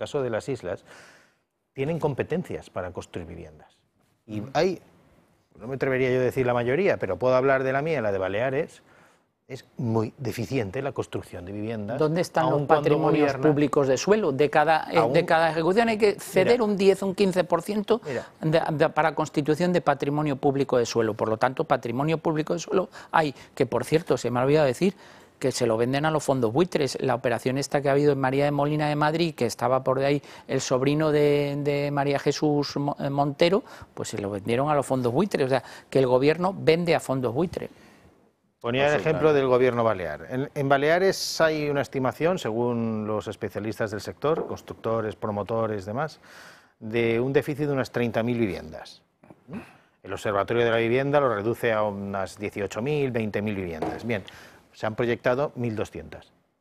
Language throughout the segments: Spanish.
caso de las islas, tienen competencias para construir viviendas. Y hay, no me atrevería yo a decir la mayoría, pero puedo hablar de la mía, la de Baleares. Es muy deficiente la construcción de viviendas. ¿Dónde están los patrimonios públicos de suelo? De cada ejecución hay que ceder un 10, un 15% para constitución de patrimonio público de suelo. Por lo tanto, patrimonio público de suelo hay, que por cierto, se me ha olvidado decir, que se lo venden a los fondos buitres. La operación esta que ha habido en María de Molina de Madrid, que estaba por ahí el sobrino de María Jesús Montero, pues se lo vendieron a los fondos buitres. O sea, que el gobierno vende a fondos buitres. Ponía el ejemplo del gobierno balear. En Baleares hay una estimación, según los especialistas del sector, constructores, promotores, demás, de un déficit de unas 30.000 viviendas. El Observatorio de la Vivienda lo reduce a unas 18.000, 20.000 viviendas. Bien, se han proyectado 1.200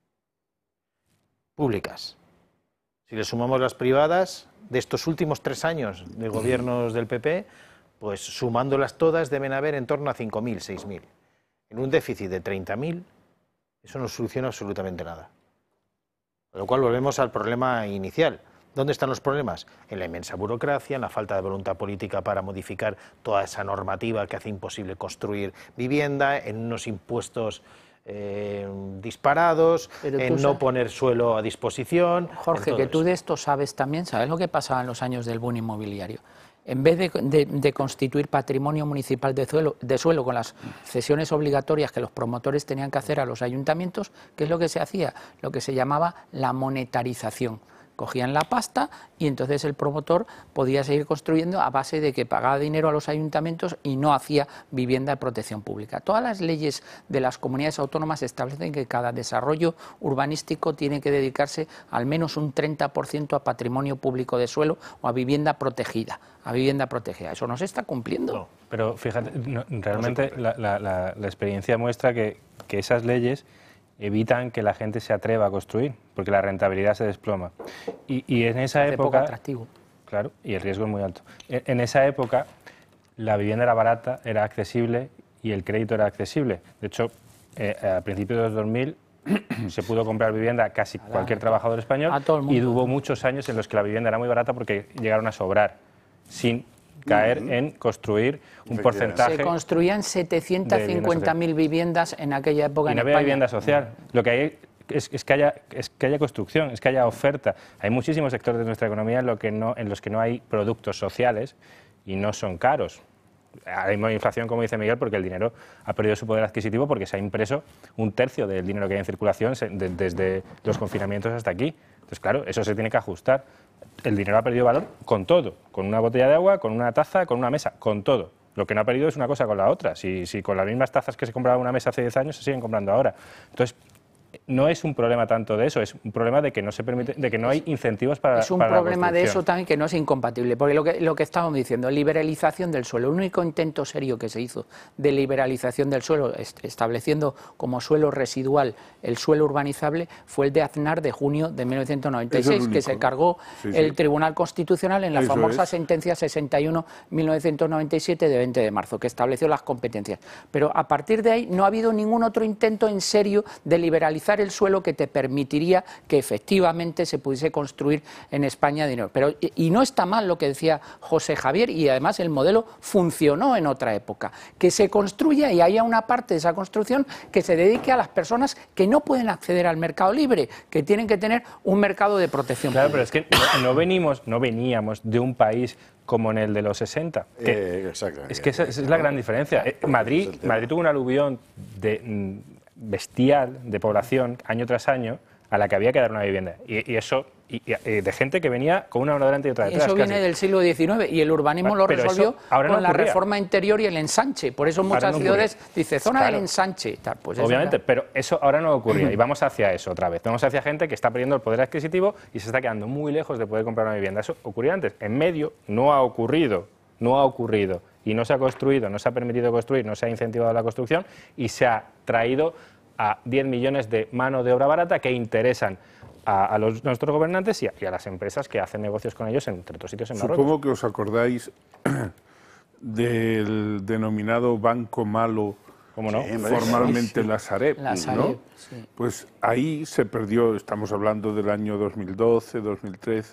públicas. Si le sumamos las privadas, de estos últimos 3 años de gobiernos del PP, pues sumándolas todas deben haber en torno a 5.000, 6.000. En un déficit de 30.000, eso no soluciona absolutamente nada. Con lo cual volvemos al problema inicial. ¿Dónde están los problemas? En la inmensa burocracia, en la falta de voluntad política para modificar toda esa normativa que hace imposible construir vivienda, en unos impuestos disparados, en no poner suelo a disposición. Jorge, que tú de esto sabes también, ¿sabes lo que pasaba en los años del boom inmobiliario? En vez de constituir patrimonio municipal de suelo con las cesiones obligatorias que los promotores tenían que hacer a los ayuntamientos, ¿qué es lo que se hacía? Lo que se llamaba la monetarización. Cogían la pasta y entonces el promotor podía seguir construyendo a base de que pagaba dinero a los ayuntamientos y no hacía vivienda de protección pública. Todas las leyes de las comunidades autónomas establecen que cada desarrollo urbanístico tiene que dedicarse al menos un 30% a patrimonio público de suelo o a vivienda protegida. Eso no se está cumpliendo. No, pero fíjate, realmente la experiencia muestra que esas leyes evitan que la gente se atreva a construir, porque la rentabilidad se desploma. Y en esa época... poco atractivo. Claro, y el riesgo es muy alto. En esa época la vivienda era barata, era accesible y el crédito era accesible. De hecho, a principios de los 2000 se pudo comprar vivienda a casi cualquier trabajador español y hubo muchos años en los que la vivienda era muy barata porque llegaron a sobrar, sin caer en construir un porcentaje. Se construían 750.000 viviendas en aquella época en España. Y no había vivienda social. Lo que hay es que haya construcción, es que haya oferta. Hay muchísimos sectores de nuestra economía en los que no hay productos sociales y no son caros. Hay inflación, como dice Miguel, porque el dinero ha perdido su poder adquisitivo porque se ha impreso un tercio del dinero que hay en circulación desde los confinamientos hasta aquí. Entonces, claro, eso se tiene que ajustar. El dinero ha perdido valor con todo, con una botella de agua, con una taza, con una mesa, con todo. Lo que no ha perdido es una cosa con la otra. Si con las mismas tazas que se compraba una mesa hace 10 años, se siguen comprando ahora. Entonces, no es un problema tanto de eso, es un problema de que no se permite, de que no hay incentivos para la construcción. Es un problema de eso también que no es incompatible, porque lo que estábamos diciendo, liberalización del suelo, el único intento serio que se hizo de liberalización del suelo, estableciendo como suelo residual el suelo urbanizable, fue el de Aznar de junio de 1996, que se cargó el Tribunal Constitucional en la famosa sentencia 61-1997 de 20 de marzo, que estableció las competencias. Pero a partir de ahí no ha habido ningún otro intento en serio de liberalizar el suelo que te permitiría que efectivamente se pudiese construir en España dinero. Y no está mal lo que decía José Javier, y además el modelo funcionó en otra época. Que se construya y haya una parte de esa construcción que se dedique a las personas que no pueden acceder al mercado libre, que tienen que tener un mercado de protección pública. Pero es que no veníamos de un país como en el de los 60. Es que esa es la gran diferencia. Madrid tuvo un aluvión bestial de población año tras año a la que había que dar una vivienda y eso de gente que venía con una delante y otra detrás. Eso viene del siglo XIX y el urbanismo lo resolvió con la reforma interior y el ensanche. Por eso muchas ciudades dice zona del ensanche. Pues obviamente, pero eso ahora no ocurría y vamos hacia eso otra vez. Vamos hacia gente que está perdiendo el poder adquisitivo y se está quedando muy lejos de poder comprar una vivienda. Eso ocurría antes. En medio no ha ocurrido y no se ha construido, no se ha permitido construir, no se ha incentivado la construcción y se ha traído a 10 millones de mano de obra barata que interesan a nuestros gobernantes y a las empresas que hacen negocios con ellos, entre otros sitios en Marruecos. Supongo que os acordáis del denominado Banco Malo, formalmente la Sareb, ¿no? Sí. Pues ahí se perdió, estamos hablando del año 2012, 2013,